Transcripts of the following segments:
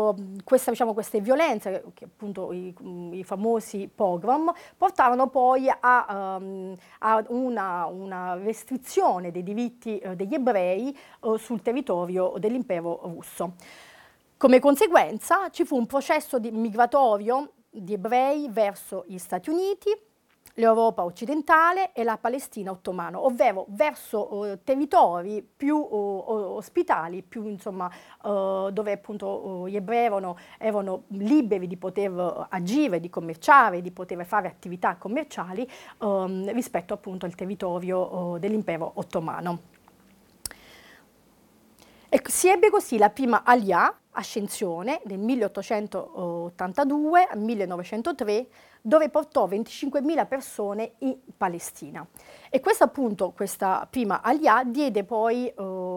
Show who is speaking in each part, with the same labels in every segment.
Speaker 1: queste violenze, che appunto i famosi pogrom, portarono poi a una restrizione dei diritti degli ebrei sul territorio dell'impero russo. Come conseguenza ci fu un processo migratorio di ebrei verso gli Stati Uniti, l'Europa occidentale e la Palestina ottomana, ovvero verso territori più ospitali, più insomma dove appunto gli ebrei erano liberi di poter agire, di commerciare, di poter fare attività commerciali rispetto appunto al territorio dell'impero ottomano. E si ebbe così la prima Aliyah, ascensione, del 1882 al 1903, dove portò 25.000 persone in Palestina. E questa prima Aliyah diede poi,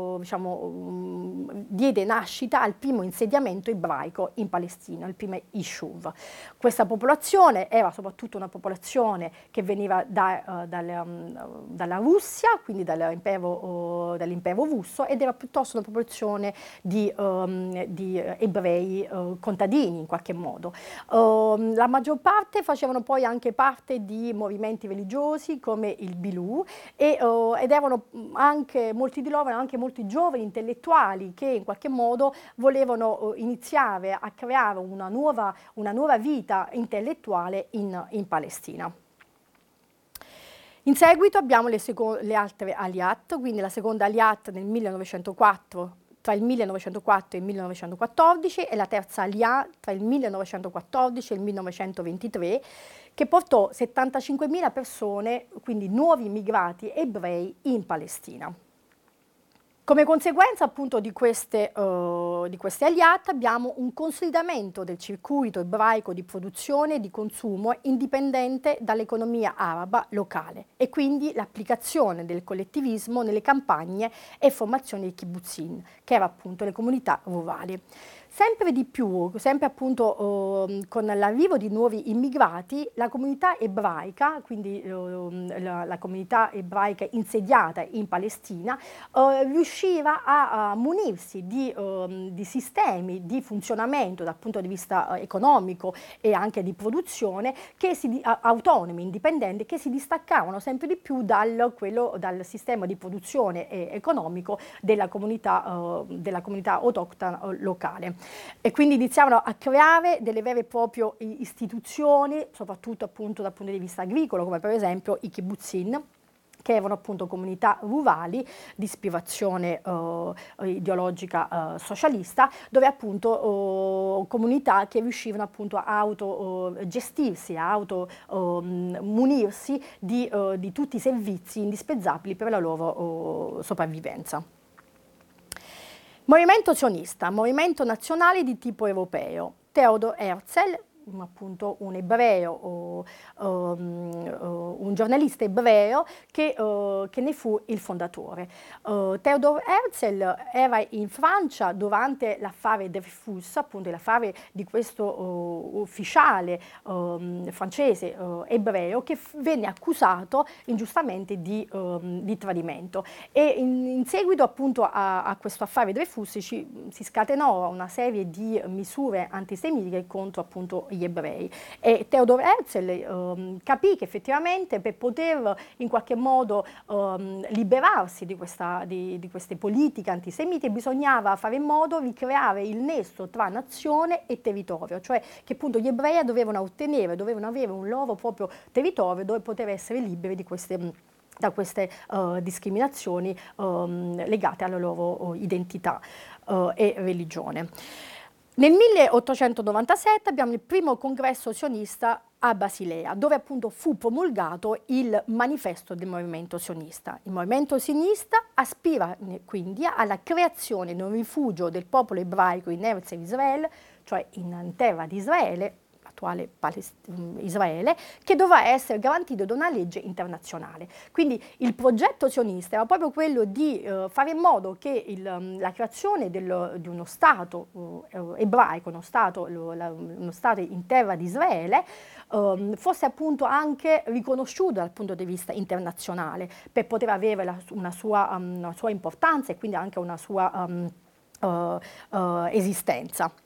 Speaker 1: diede nascita al primo insediamento ebraico in Palestina, il primo Yishuv. Questa popolazione era soprattutto una popolazione che veniva dalla Russia, quindi dall'impero russo, ed era piuttosto una popolazione di ebrei contadini in qualche modo. La maggior parte facevano poi anche parte di movimenti religiosi come il Bilù ed erano anche, molti di loro erano anche molti giovani intellettuali che in qualche modo volevano iniziare a creare una nuova vita intellettuale in Palestina. In seguito abbiamo le altre Aliyat, quindi la seconda Aliyat nel 1904, tra il 1904 e il 1914, e la terza Aliyah tra il 1914 e il 1923, che portò 75.000 persone, quindi nuovi immigrati ebrei, in Palestina. Come conseguenza appunto di queste Aliyat abbiamo un consolidamento del circuito ebraico di produzione e di consumo indipendente dall'economia araba locale e quindi l'applicazione del collettivismo nelle campagne e formazioni dei kibbutzim, che erano appunto le comunità rurali. Sempre di più, sempre appunto con l'arrivo di nuovi immigrati, la comunità ebraica, quindi la comunità ebraica insediata in Palestina, riusciva a munirsi di sistemi di funzionamento dal punto di vista economico e anche di produzione autonomi, indipendenti, che si distaccavano sempre di più dal sistema di produzione economico della comunità autoctona locale. E quindi iniziavano a creare delle vere e proprie istituzioni, soprattutto appunto dal punto di vista agricolo, come per esempio i kibbutzim, che erano appunto comunità rurali di ispirazione ideologica socialista, dove appunto comunità che riuscivano appunto a autogestirsi, a automunirsi di tutti i servizi indispensabili per la loro sopravvivenza. Movimento sionista, movimento nazionale di tipo europeo. Theodor Herzl, appunto un ebreo, un giornalista ebreo che ne fu il fondatore. Theodor Herzl era in Francia durante l'affare Dreyfus, appunto l'affare di questo ufficiale francese ebreo che venne accusato ingiustamente di tradimento, e in seguito appunto a questo affare Dreyfus si scatenò una serie di misure antisemitiche contro appunto gli ebrei, e Theodor Herzl capì che effettivamente per poter in qualche modo liberarsi di queste politiche antisemite bisognava fare in modo di creare il nesso tra nazione e territorio, cioè che appunto gli ebrei dovevano avere un loro proprio territorio dove poter essere liberi da queste discriminazioni legate alla loro identità e religione. Nel 1897 abbiamo il primo congresso sionista a Basilea, dove appunto fu promulgato il manifesto del movimento sionista. Il movimento sionista aspira quindi alla creazione di un rifugio del popolo ebraico in Eretz Israele, cioè in terra di Israele, attuale Israele, che dovrà essere garantito da una legge internazionale. Quindi il progetto sionista era proprio quello di fare in modo che la creazione di uno Stato ebraico, uno Stato in terra di Israele, fosse appunto anche riconosciuto dal punto di vista internazionale, per poter avere una sua importanza e quindi anche una sua esistenza.